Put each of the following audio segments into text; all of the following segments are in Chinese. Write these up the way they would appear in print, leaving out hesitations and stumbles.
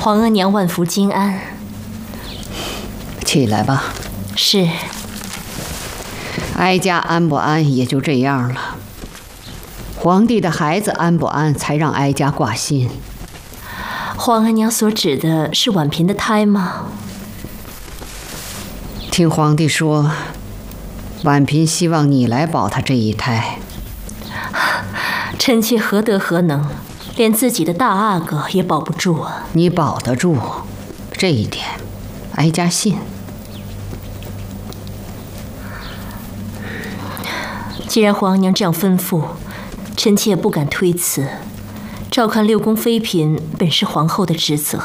皇额娘万福金安。 起来吧。 是。 哀家安不安也就这样了。皇帝的孩子安不安，才让哀家挂心。 皇额娘所指的是婉嫔的胎吗？ 听皇帝说，婉嫔希望你来保她这一胎。 臣妾何德何能，连自己的大阿哥也保不住啊！ 你保得住，这一点，哀家信。 既然皇娘这样吩咐，臣妾也不敢推辞。照看六宫妃嫔，本是皇后的职责。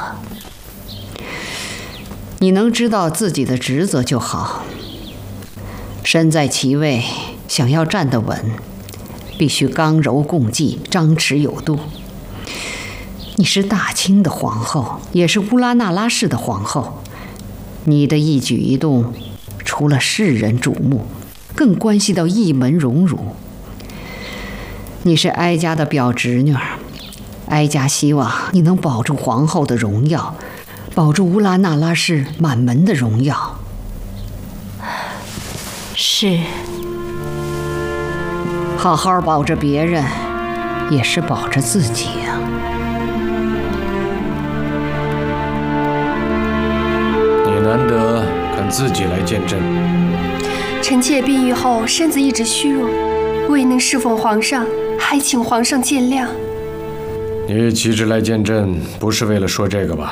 你能知道自己的职责就好。身在其位，想要站得稳，必须刚柔共济，张弛有度。你是大清的皇后，也是乌拉那拉氏的皇后，你的一举一动，除了世人瞩目，更关系到一门荣辱。你是哀家的表侄女儿，哀家希望你能保住皇后的荣耀，保住乌拉那拉氏满门的荣耀。 是。 好好保着别人，也是保着自己呀。 你难得肯自己来见朕。 臣妾病愈后身子一直虚弱，未能侍奉皇上，还请皇上见谅。 你岂止来见朕，不是为了说这个吧？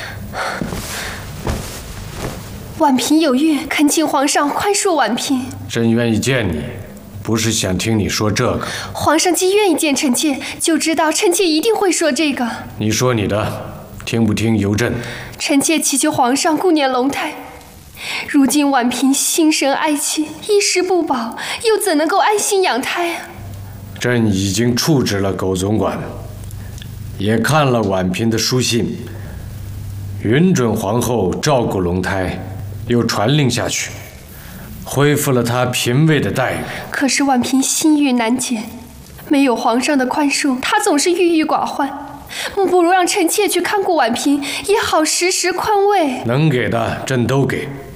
婉嫔有孕，恳请皇上宽恕婉嫔。 朕愿意见你，不是想听你说这个。 皇上既愿意见臣妾，就知道臣妾一定会说这个。 你说你的，听不听由朕。 臣妾祈求皇上顾念龙胎。如今婉嫔心生爱妻，衣食不保，又怎能够安心养胎啊？ 朕已经处置了苟总管，也看了婉嫔的书信，允准皇后照顾龙胎，又传令下去，恢复了她嫔位的待遇。 可是婉嫔心郁难解，没有皇上的宽恕，她总是郁郁寡欢。不如让臣妾去看顾婉嫔，也好时时宽慰。 能给的朕都给。